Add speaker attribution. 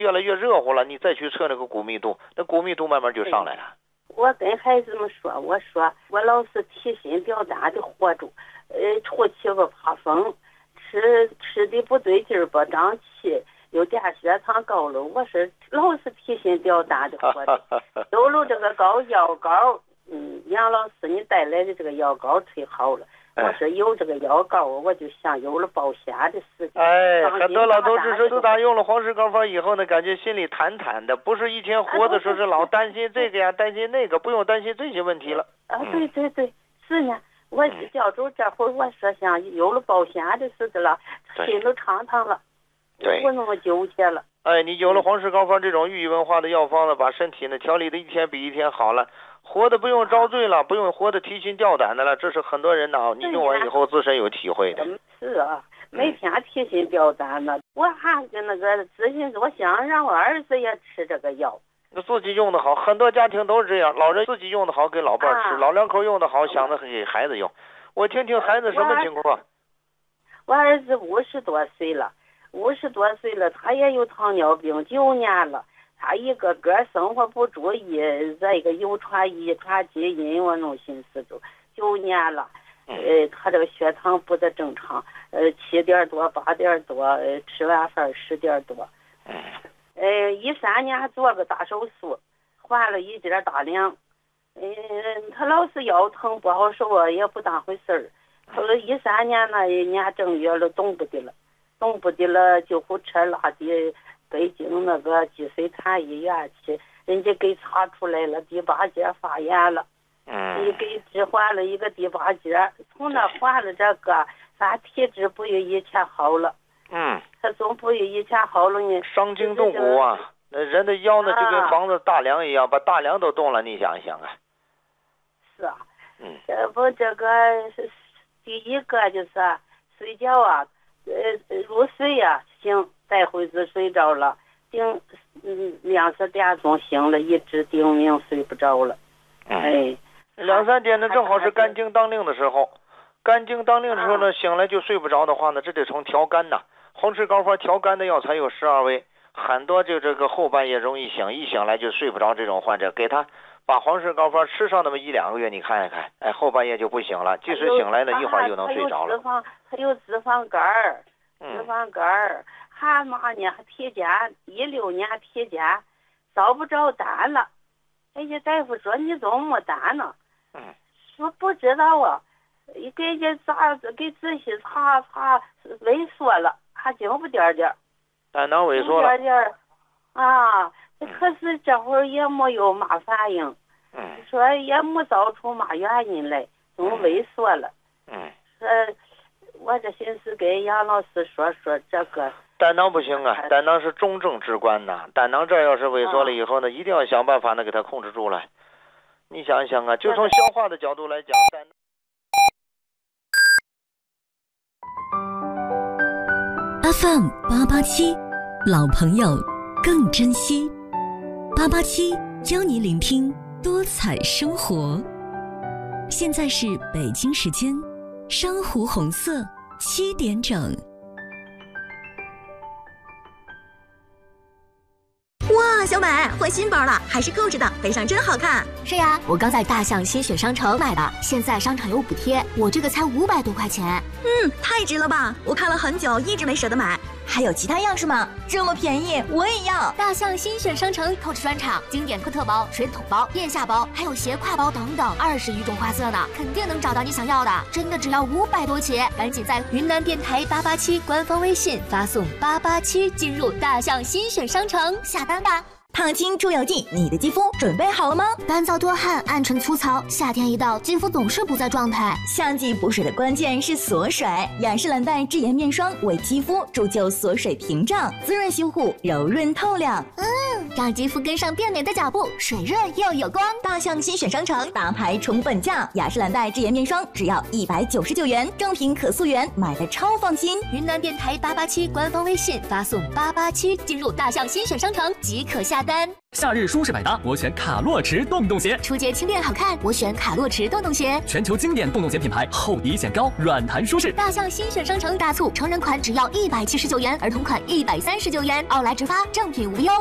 Speaker 1: 越来越热乎了，你再去测那个骨密度，那骨密度慢慢就上来了。
Speaker 2: 我跟孩子们说，我说我老是提心吊胆的活着，出去不怕风，吃的不对劲儿不长气，有点血糖高了，我是老是提心吊胆的活着。有了这个药膏，杨老师你带来的这个药膏忒好了。我说有这个药膏，我就像有了保险的事情。
Speaker 1: 很多老头子说，自打用了黄石膏方以后呢，感觉心里坦坦的，不是以前活的时候是老担心这个呀，担心那个，不用担心这些问题了。
Speaker 2: 对，是呢。我叫住这会儿，我说像有了保险的似的了，心都畅畅了，不那么纠结了。
Speaker 1: 你有了黄石膏方这种寓意文化的药方呢，把身体呢调理的一天比一天好了。活的不用遭罪了，不用活的提心吊胆的了，这是很多人呢，你用完以后自身有体会的。
Speaker 2: 是啊，每天提心吊胆的。我还跟那个咨询，我想让我儿子也吃这个药。
Speaker 1: 那自己用的好，很多家庭都是这样，老人自己用的好给老伴吃，老两口用的好想着给孩子用。我听听孩子什么情况？
Speaker 2: 我儿子50多岁了，他也有糖尿病9年了。他一个生活不注意，这个有遗传基因，我弄心思就9年了。他这个血糖不得正常，7点多、8点多，吃完饭10点多。13年做个大手术，换了一节大梁。他老是腰疼不好受啊，也不当回事儿。后来13年那一年正月了，动不得了，救护车拉的北京那个积水潭医院去，人家给查出来了第8节发炎了。你给置换了一个第8节，从那换了这个，咱体质不与以前好了。他总不与以前好了呢。
Speaker 1: 伤筋动骨啊，那人的腰呢就跟房子大梁一样，把大梁都动了，你想一想啊。
Speaker 2: 是啊。这个第一个就是睡觉啊，入睡啊行，待会子睡着了，2、3点钟醒了，一直定命睡不着了。2、
Speaker 1: 3点呢正好是肝经当令的时候，呢醒来就睡不着的话呢，这得从调肝呐。黄石膏方调肝的药材有12味，很多就这个后半夜容易醒，一醒来就睡不着这种患者，给他把黄石膏方吃上那么1、2个月，你看一看，后半夜就不醒了，即使醒来呢一会儿又能睡着了。
Speaker 2: 他有脂肪肝儿，还嘛呢？还体检，16年体检找不着单了。大夫说你怎么没单呢？说不知道啊，给人家给仔细查萎缩了，还经不点点。
Speaker 1: 胆囊萎缩了。
Speaker 2: 可是这会儿也没有嘛反应。说也没找出嘛原因来，总萎缩了。我这寻思跟杨老师说这个。
Speaker 1: 胆囊不行啊，胆囊是重症之官呐。胆囊这要是萎缩了以后呢，一定要想办法呢给它控制住了。你想一想啊，就从消化的角度来讲，胆
Speaker 3: 囊。FM 887，老朋友更珍惜。887教你聆听多彩生活。现在是北京时间珊瑚红色7点整。
Speaker 4: 哇，小美换新包了，还是Coach的，背上真好看。
Speaker 5: 是呀，我刚在大象新选商城买的，现在商场有补贴，我这个才500多块钱。
Speaker 4: 太值了吧！我看了很久，一直没舍得买。还有其他样式吗？这么便宜，我也要！
Speaker 5: 大象新选商城Coach专场，经典科特包、水桶包、腋下包，还有斜挎包等等，20余种花色呢，肯定能找到你想要的。真的只要500多起，赶紧在云南电台887官方微信发送887进入大象新选商城下单吧。
Speaker 4: 烫青出有劲，你的肌肤准备好了吗？
Speaker 5: 干燥多汗，暗沉粗糙，夏天一到，肌肤总是不在状态。
Speaker 4: 夏季补水的关键是锁水，雅诗兰黛智妍面霜为肌肤铸就锁水屏障，滋润修护，柔润透亮。
Speaker 5: 让肌肤跟上变美的脚步，水润又有光。
Speaker 4: 大象新选商城大牌重本价，雅诗兰黛智颜面霜只要199元，正品可溯源，买的超放心。
Speaker 5: 云南电台887官方微信发送887进入大象新选商城即可下单。
Speaker 6: 夏日舒适百搭，我选卡洛驰洞洞鞋。
Speaker 5: 出街轻便好看，我选卡洛驰洞洞鞋。
Speaker 6: 全球经典洞洞鞋品牌，厚底显高，软弹舒适。
Speaker 5: 大象新选商城大促，成人款只要179元，儿童款139元，奥莱直发，正品无忧。